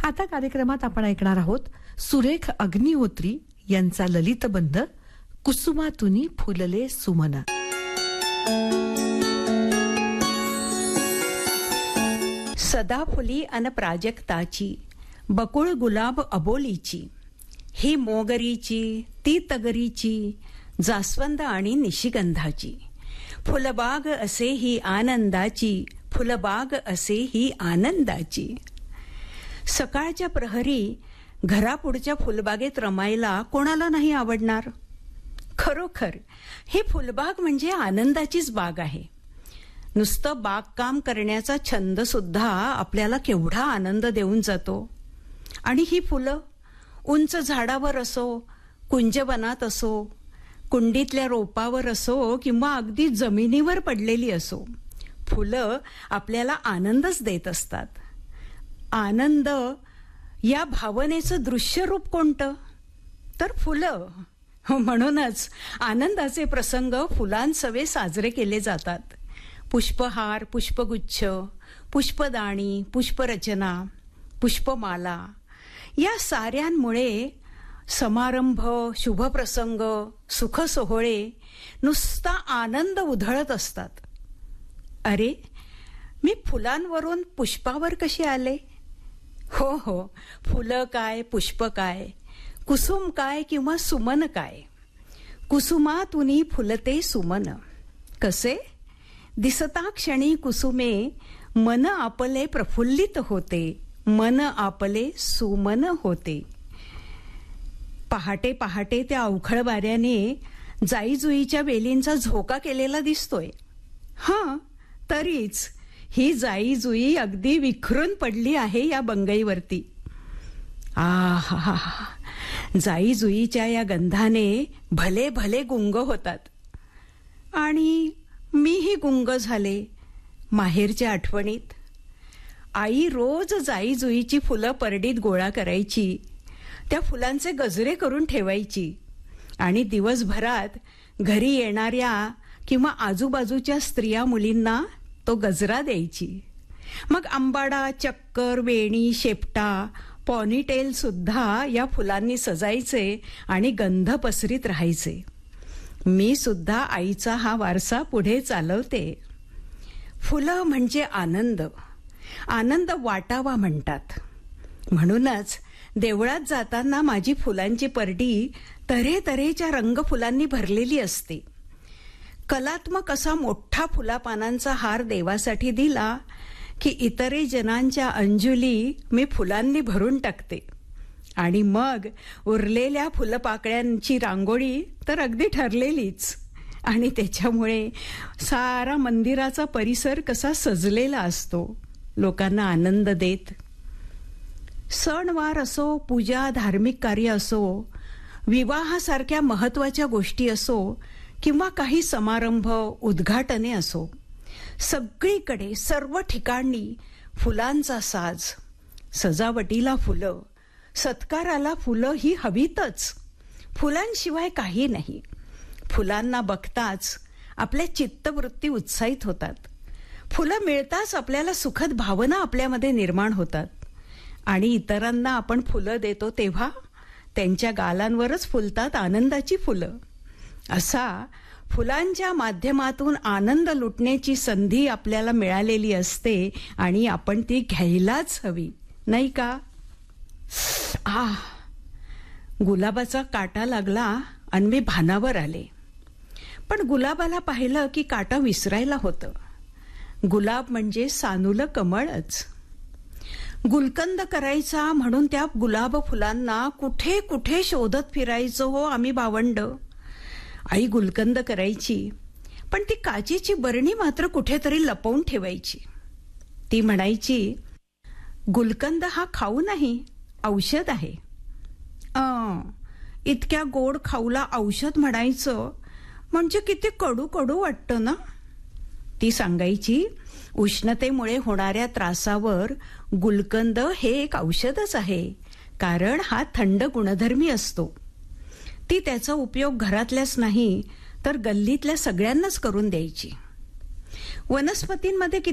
आता कार्यक्रमात आपण ऐकणार आहोत सुरेख अग्निहोत्री यांचा ललितबंध कुसुमातुनी फुलले सुमन. सदा फुली अन प्राजक्ताची, बकुळ गुलाब अबोलीची, ही मोगरीची ती तगरीची, जास्वंद आणि निशिगंधाची, फुलबाग असे ही आनंदाची, फुलबाग असे ही आनंदाची. सकाळच्या प्रहरी घरापुढच्या फुलबागेत रमायला कोणाला नाही आवडणार. खरोखर ही फुलबाग म्हणजे आनंदाचीच बाग आहे. नुसतं बागकाम करण्याचा छंद सुद्धा आपल्याला केवढा आनंद देऊन जातो. आणि ही फुलं उंच झाडावर असो, कुंजवनात असो, कुंडीतल्या रोपावर असो किंवा अगदी जमिनीवर पडलेली असो, फुलं आपल्याला आनंदच देत असतात. आनंद या भावनेचं दृश्य रूप कोणतं? तर फुलं. म्हणूनच आनंदाचे प्रसंग फुलांसवे साजरे केले जातात. पुष्पहार, पुष्पगुच्छ, पुष्पदाणी, पुष्परचना, पुष्पमाला या साऱ्यांमुळे समारंभ, शुभप्रसंग, सुखसोहळे नुसता आनंद उधळत असतात. अरे, मी फुलांवरून पुष्पावर कशी आले? हो, फुलं काय, पुष्प काय, कुसुम काय किंवा सुमन काय. कुसुमातुनी फुलते सुमन. कसे? दिसता क्षणी कुसुमे, मन आपले प्रफुल्लित होते, मन आपले सुमन होते. पहाटे पहाटे त्या अवखळ वाऱ्याने जाईजुईच्या वेलींचा झोका केलेला दिसतोय. तरीच ही जाईजुई अगदी विखरून पडली आहे या बंगईवरती. आहा, जाईजुईच्या या गंधाने भले भले गुंग होतात. आणि मीही गुंग झाले माहेरच्या आठवणीत. आई रोज जाईजुईची फुलं परडीत गोळा करायची, त्या फुलांचे गजरे करून ठेवायची आणि दिवसभरात घरी येणाऱ्या किंवा आजूबाजूच्या स्त्रिया मुलींना तो गजरा द्यायची. मग आंबाडा, चक्कर, वेणी, शेपटा, पॉनीटेल सुद्धा या फुलांनी सजायचे आणि गंध पसरीत राहायचे. मी सुद्धा आईचा हा वारसा पुढे चालवते. फुलं म्हणजे आनंद, आनंद वाटावा म्हणतात. म्हणूनच देवळात जाताना माझी फुलांची परडी तऱ्हेतऱ्हेच्या रंगफुलांनी भरलेली असते. कलात्मक असा मोठा फुलापानांचा हार देवासाठी दिला की इतरे जनांच्या अंजुली मी फुलांनी भरून टाकते. आणि मग उरलेल्या फुलपाकळ्यांची रांगोळी तर अगदी ठरलेलीच. आणि त्याच्यामुळे सारा मंदिराचा परिसर कसा सजलेला असतो, लोकांना आनंद देत. सणवार असो, पूजा, धार्मिक कार्य असो, विवाहासारख्या महत्वाच्या गोष्टी असो किंवा काही समारंभ, उद्घाटने असो, सगळीकडे सर्व ठिकाणी फुलांचा साज. सजावटीला फुलं, सत्काराला फुलं ही हवीतच. फुलांशिवाय काही नाही. फुलांना बघताच आपल्या चित्तवृत्ती उत्साहित होतात. फुलं मिळताच आपल्याला सुखद भावना आपल्यामध्ये निर्माण होतात. आणि इतरांना आपण फुलं देतो तेव्हा त्यांच्या गालांवरच फुलतात आनंदाची फुलं. असा फुलांच्या माध्यमातून आनंद लुटण्याची संधी आपल्याला मिळालेली असते आणि आपण ती घ्यायलाच हवी, नाही का? गुलाबाचा काटा लागला आणि मी भानावर आले. पण गुलाबाला पाहिलं की काटा विसरायला होतं. गुलाब म्हणजे सानुलं कमळच. गुलकंद करायचा म्हणून त्या गुलाब फुलांना कुठे कुठे शोधत फिरायचो हो आम्ही भावंड. आई गुलकंद करायची, पण ती काचेची बरणी मात्र कुठेतरी लपवून ठेवायची. ती म्हणायची, गुलकंद हा खाऊ नाही, औषध आहे. इतक्या गोड खाऊला औषध म्हणायचं म्हणजे किती कडू कडू वाटतं ना. ती सांगायची, उष्णतेमुळे होणाऱ्या त्रासावर गुलकंद हे एक औषधच आहे, कारण हा थंड गुणधर्मी असतो. ती त्याचा उपयोग घरातल्याच नाही तर गल्लीतल्या सगळ्यांनाच करून द्यायची. वनस्पतींमध्ये